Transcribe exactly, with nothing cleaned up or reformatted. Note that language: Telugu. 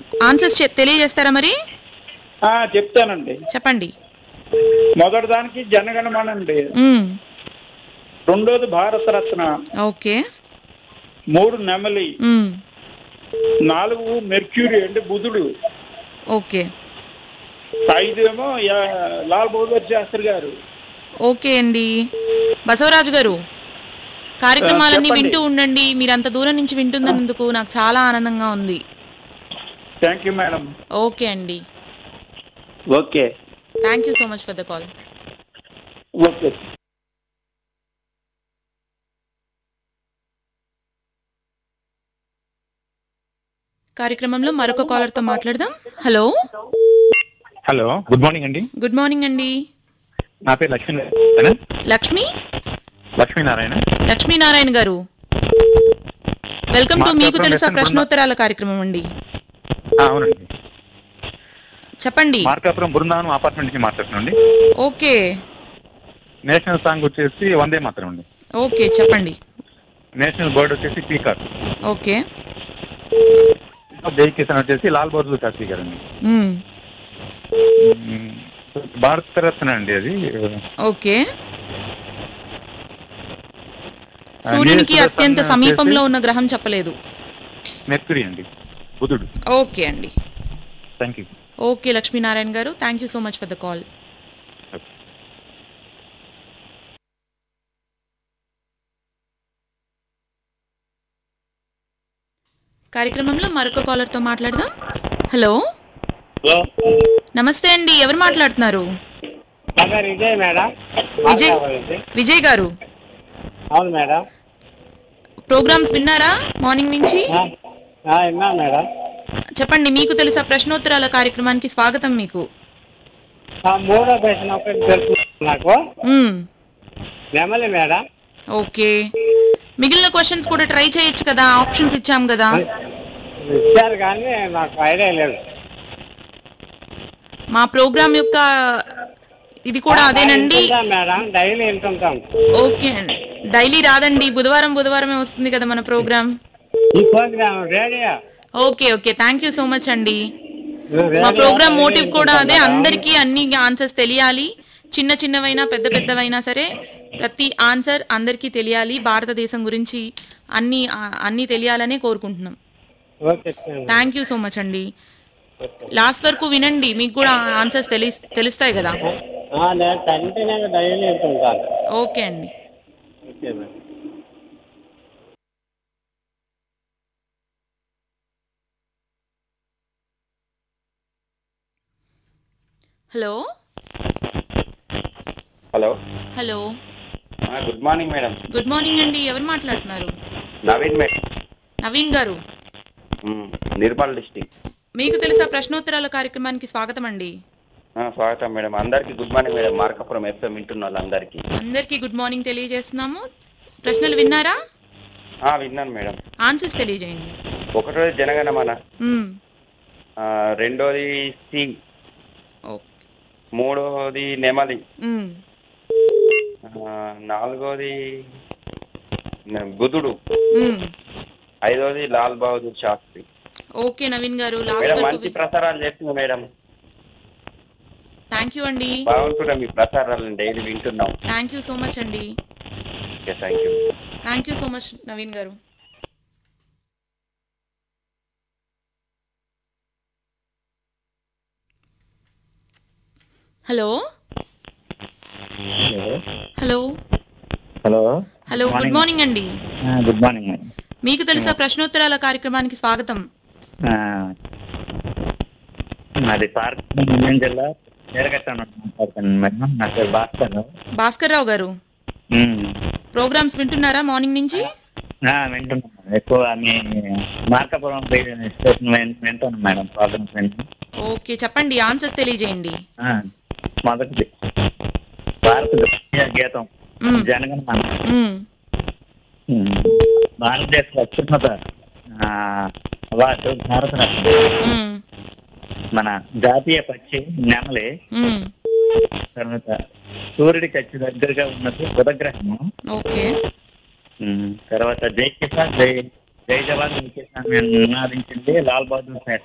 ఆన్సర్స్ తెలియజేస్తారా మరి? చెప్తానండి, చెప్పండి. మొదటి దానికి జనగణమన అండి, రెండోది భారతరత్న, ఓకే, మూడు నెమలి, నాలుగు మెర్క్యూరీ అంటే బుధుడు, ఓకే, ఐదు ఏమో లాల్ బహదూర్ శాస్త్రి గారు. ఓకే అండి. బసవరాజు గారు, కార్యక్రమాలన్నీ వింటూ ఉండండి. మీరు అంత దూరం నుంచి వింటున్నందుకు నాకు చాలా ఆనందంగా ఉంది. Thank you madam. ఓకే అండి, okay, thank you so much for the call. Okay. కార్యక్రమంలో మరొక కాలర్ తో మాట్లాడదాం. హలో హలో, గుడ్ మార్నింగ్ అండి. గుడ్ మార్నింగ్ అండి. నా పేరు లక్ష్మీ లక్ష్మి లక్ష్మీనారాయణ లక్ష్మీనారాయణ గారు, వెల్కమ్ టు మీకు తెలుసా ప్రశ్నోత్తరాల కార్యక్రమం అండి. అవునండి, చెప్పండి. మార్కాపురం బృందావనం అపార్ట్మెంట్ నుంచి మాట్లాడుతున్నాండి. ఓకే, నేషనల్ సాంగ్ వచ్చేసి వందే మాత్రం అండి. ఓకే, చెప్పండి. నేషనల్ బర్డ్ వచ్చేసి పీకాక్. ఓకే, జై కిసాన్ వచ్చేసి లాల్ బహదూర్ శాస్త్రి గారు అండి. భారతరత్న అండి అది. ఓకే, సూర్యునికి అత్యంత సమీపంలో ఉన్న గ్రహం చెప్పలేదు. మెర్క్యూరీ అండి, బుధుడు. ఓకే అండి, థ్యాంక్ యూ. ఓకే లక్ష్మీనారాయణ గారు, thank you so much for the call. కార్యక్రమంలో మరొక కాలర్ తో మాట్లాడదాం. హలో, నమస్తే అండి. ఎవరు మాట్లాడుతున్నారు? విజయ్ మేడం. విజయ్ విజయ్ గారు, అవును మేడం. ప్రోగ్రామ్స్ విన్నారా మార్నింగ్ నుంచి? విన్నా మేడం. చెప్పండి, మీకు తెలుసా ప్రశ్నోత్తరాల కార్యక్రమానికి స్వాగతం. మీకు మూడో ప్రశ్న ఒకటి తెలుసు నాకు. నెమలి మేడం. ఓకే, మిగిలిన క్వశ్చన్స్ కూడా ట్రై చేయొచ్చు కదా, ఆప్షన్స్ ఇచ్చాం కదా. ఇచ్చారు కానీ నాకు ఐడియా లేదు. మా ప్రోగ్రామ్ యొక్క ఇది కూడా అదేనండి మేడం, డైలీ వింటుంటాం. ఓకే అండి, డైలీ రాదండి, బుధవారం బుధవారమే వస్తుంది కదా మన ప్రోగ్రామ్. ఈ programme radio. Okay okay, thank you so much అండి. మా ప్రోగ్రామ్ మోటివ్ కూడా అదే, అందరికీ అన్ని ఆన్సర్స్ తెలియాలి. చిన్న చిన్నవైనా పెద్ద పెద్దవైనా సరే ప్రతి ఆన్సర్ అందరికీ తెలియాలి. భారతదేశం గురించి అన్ని అన్ని తెలియాలనే కోరుకుంటున్నాం. థ్యాంక్ యూ సో మచ్ అండి. లాస్ట్ వరకు వినండి, మీకు కూడా ఆన్సర్స్ తెలి తెలుస్తాయి కదా. ఓకే అండి. Hello hello hello good morning madam. Good morning అండి. ఎవరు మాట్లాడుతున్నారు? నవీన్ మేడం. నవీన్ గారు, నిర్మల్ డిస్ట్రిక్ట్. మీకు తెలుసా ప్రశ్నోత్తరాల కార్యక్రమానికి స్వాగతం అండి. స్వాగతం మేడం. అందరికి good morning madam. Markapuram FM వింటున్న వాళ్ళందరికీ అందరికీ గుడ్ మార్నింగ్ తెలియజేస్తున్నాము. ప్రశ్నలు విన్నారా? విన్నాను మేడం. ఆన్సర్స్ తెలియజేయండి. ఒకటోది జనగణమన, రెండోది సింగ్, మూడోది నెమలి, నాలుగోది బుధుడు, ఐదోది లాల్ బహదూర్ శాస్త్రి. ఓకే నవీన్ గారు, మంచి ప్రసారాలు చేస్తుంది మేడం. థ్యాంక్ యూ అండి. బాగుంటున్నా మీ ప్రసారాలను డైలీ వింటున్నాం. థ్యాంక్ యూ సో మచ్ అండి. Thank you thank you so much Naveen గారు. Hello hello hello hello good morning అండి. Good morning. మీకు తెలుసా ప్రశ్నోత్తరాల కార్యక్రమానికి స్వాగతం. నాది పార్వతీపురం జిల్లా మేడం. నా పేరు భాస్కర్. భాస్కర్ రావు గారు, ప్రోగ్రామ్స్ వింటున్నారా మార్నింగ్ నుంచి? వింటున్నాను. ఎక్కువ మీ మార్కాపురం వింటాను మేడం ప్రోగ్రామ్స్ వింటాను. ఓకే, చెప్పండి, ఆన్సర్స్ తెలియజేయండి. మొదటిది భారత జాతీయ గీతం జనగణమన. భారతదేశ అత్యున్నత అవార్డు భారతరత్న. మన జాతీయ పక్షి నెమలి. తర్వాత సూర్యుడికి అతి దగ్గరగా ఉన్నది బుధగ్రహము. తర్వాత జై కిసాన్ జై జై జవాన్ జై కిసాన్ నినాదించింది లాల్ బహదూర్ శాస్త్రి.